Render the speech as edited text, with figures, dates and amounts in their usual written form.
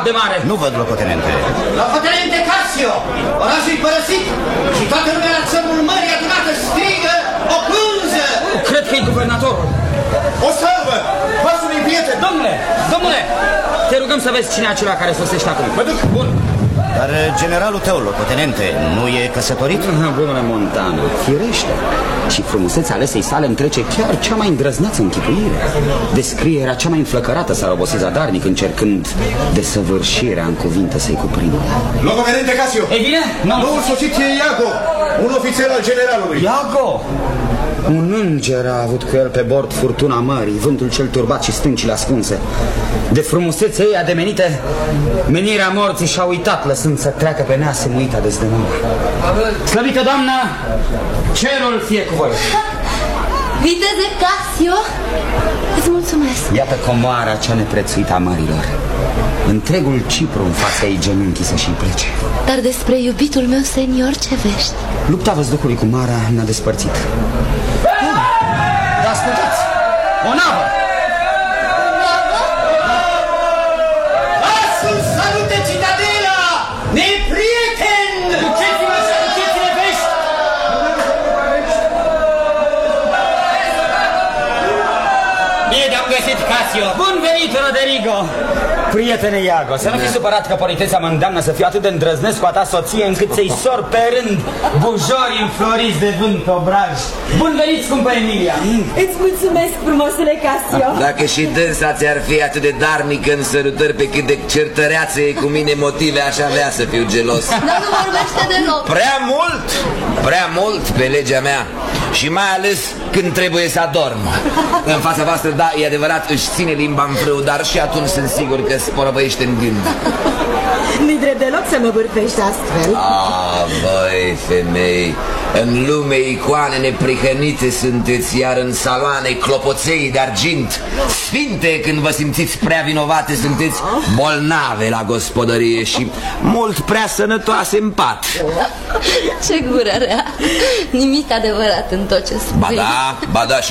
de mare. Nu văd, locotenente. Locotenente Casio, orașul e părăsit și toată lumea la țărmul mării adunată strigă o plânză. Cred că e guvernatorul. O salvă! Pasul-i prieten! Domnule, te rugăm să vezi cine e acela care sosește acum. Mă duc. Bun. Dar generalul tău, locotenente, nu e căsătorit? Bunule Montano, firește. Și frumusețea alesei sale îmi trece chiar cea mai îndrăznață închipuire. Descrierea cea mai înflăcărată s-a robosit zadarnic încercând desăvârșirea în cuvinte să-i cuprindă. Locotenente Casio! Ei bine? Noul sosit e Iago, un ofițer al generalului. Iago! Un înger a avut cu el pe bord furtuna mării, vântul cel turbat și stâncile ascunse. De frumusețea ei ademenite, menirea morții și-a uitat, lăsând să treacă pe neasemuita dezdemână. Slăvită doamnă, cerul fie cu voi. Viteze Casio, îți mulțumesc. Iată comoara cea neprețuită a mărilor. Întregul Cipru în fața ei genunchi să-și plece. Dar despre iubitul meu senior ce vești? Lupta văzduhului cu marea ne-a despărțit. Dar ascultați, o navă! Vasul salută citadela, neprieten! Duceți-vă să duceți-ne vești! Bine te-am găsit, Casio! Bun venit, Roderigo! Prietene Iago, să nu fi supărat că politețea mă îndeamnă să fiu atât de îndrăznesc cu a ta soție încât să-i sor pe rând bujori înfloriți de vânt obraj. Bun venit, scumpă Emilia! Îți mulțumesc, frumosule Casio. Dacă și dânsa ți-ar fi atât de darnică în sărutări pe cât de certăreață e cu mine motive, aș avea să fiu gelos. Dar nu vorbește deloc. Prea mult pe legea mea. Și mai ales când trebuie să adorm. În fața voastră, da, e adevărat, își ține limba în frâu, dar și atunci sunt sigur că se porăvăiește în gând. Nu-i drept deloc să mă bârfești astfel. Băi, femei, în lume icoane neprihănite sunteți, iar în saloane clopoței de argint. Sfinte, când vă simțiți prea vinovate, sunteți bolnave la gospodărie și mult prea sănătoase în pat. Ce gură rea. Nimic adevărat în tot ce spui. Ba da, și